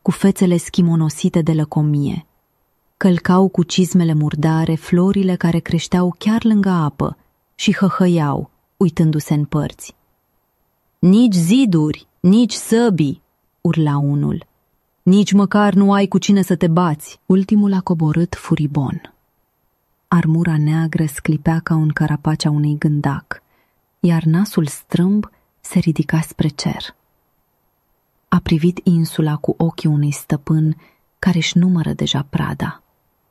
cu fețele schimonosite de lăcomie. Călcau cu cizmele murdare florile care creșteau chiar lângă apă și hăhăiau, uitându-se în părți. Nici ziduri, nici săbii, urla unul. Nici măcar nu ai cu cine să te bați. Ultimul a coborât furibon. Armura neagră sclipea ca un carapace a unui gândac, iar nasul strâmb se ridica spre cer. A privit insula cu ochii unui stăpân care își numără deja prada.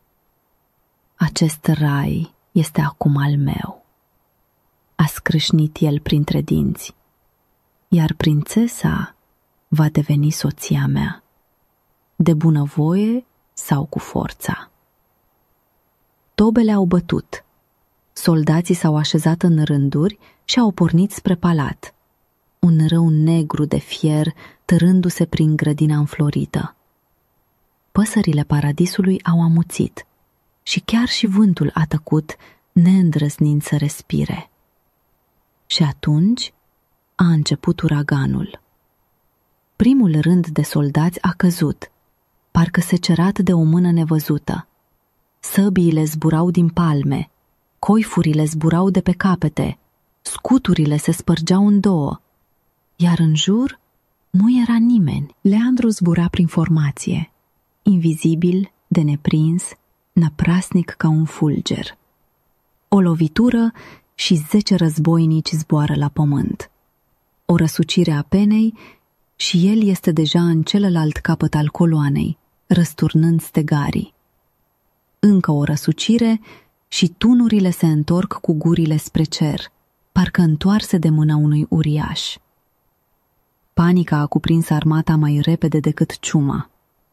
Acest rai este acum al meu, a scrâșnit el printre dinți, iar prințesa va deveni soția mea, de bunăvoie sau cu forța. Tobele au bătut, soldații s-au așezat în rânduri și au pornit spre palat, un râu negru de fier târându-se prin grădina înflorită. Păsările paradisului au amuțit și chiar și vântul a tăcut, neîndrăznind să respire. Și atunci a început uraganul. Primul rând de soldați a căzut, parcă secerat de o mână nevăzută. Săbiile zburau din palme, coifurile zburau de pe capete, scuturile se spărgeau în două, iar în jur nu era nimeni. Leandru zbura prin formație, invizibil, de neprins, năprasnic ca un fulger. O lovitură și 10 războinici zboară la pământ. O răsucire a penei și el este deja în celălalt capăt al coloanei, răsturnând stegarii. Încă o răsucire și tunurile se întorc cu gurile spre cer, parcă întoarse de mâna unui uriaș. Panica a cuprins armata mai repede decât ciuma.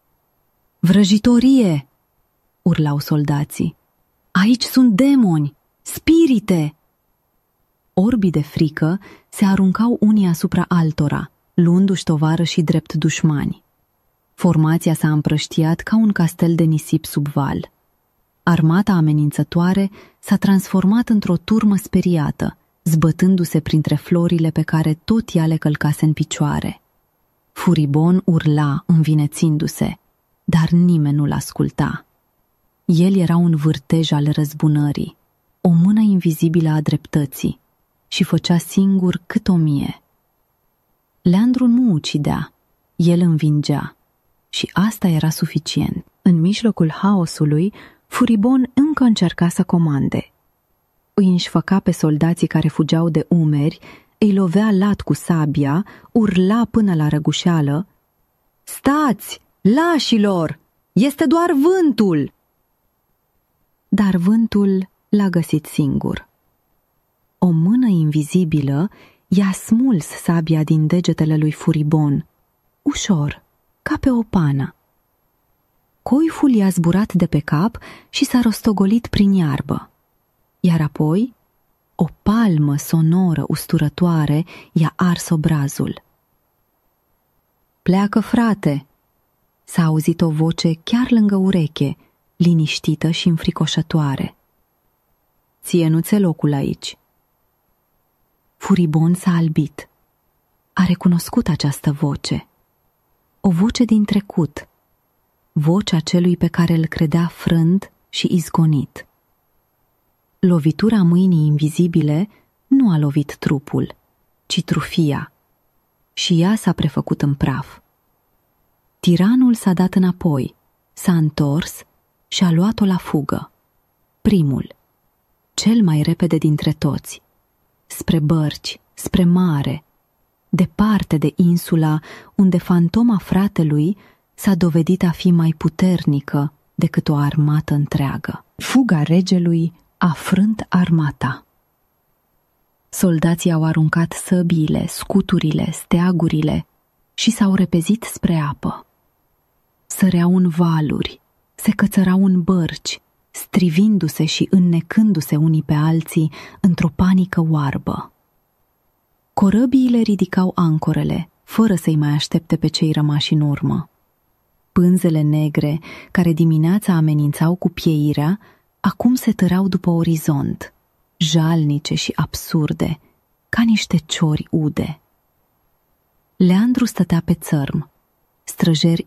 Vrăjitorie! Urlau soldații. Aici sunt demoni, spirite! Orbii de frică se aruncau unii asupra altora, luându-și tovarășii drept dușmani. Formația s-a împrăștiat ca un castel de nisip sub val. Armata amenințătoare s-a transformat într-o turmă speriată, zbătându-se printre florile pe care tot ea le călcase în picioare. Furibon urla, învinețindu-se, dar nimeni nu-l asculta. El era un vârtej al răzbunării, o mână invizibilă a dreptății, și făcea singur cât 1000. Leandru nu ucidea, el învingea, și asta era suficient. În mijlocul haosului, Furibon încă încerca să comande. Îi înșfăca pe soldații care fugeau de umeri, îi lovea lat cu sabia, urla până la răgușeală. Stați, lașilor! Este doar vântul! Dar vântul l-a găsit singur. O mână invizibilă i-a smuls sabia din degetele lui Furibon, ușor, ca pe o pană. Coiful i-a zburat de pe cap și s-a rostogolit prin iarbă, iar apoi o palmă sonoră usturătoare i-a ars obrazul. Pleacă, frate! S-a auzit o voce chiar lângă ureche, liniștită și înfricoșătoare. Ție nu ți-e locul aici. Furibon s-a albit. A recunoscut această voce. O voce din trecut. Vocea celui pe care îl credea frânt și izgonit. Lovitura mâinii invizibile nu a lovit trupul, ci trufia, și ea s-a prefăcut în praf. Tiranul s-a dat înapoi, s-a întors și a luat-o la fugă. Primul, cel mai repede dintre toți, spre bărci, spre mare, departe de insula unde fantoma fratelui s-a dovedit a fi mai puternică decât o armată întreagă. Fuga regelui a frânt armata. Soldații au aruncat săbiile, scuturile, steagurile și s-au repezit spre apă. Săreau în valuri, se cățărau în bărci, strivindu-se și înnecându-se unii pe alții într-o panică oarbă. Corăbiile ridicau ancorele, fără să-i mai aștepte pe cei rămași în urmă. Pânzele negre, care dimineața amenințau cu pieirea, acum se târau după orizont, jalnice și absurde, ca niște ciori ude. Leandru stătea pe țărm. Străjeri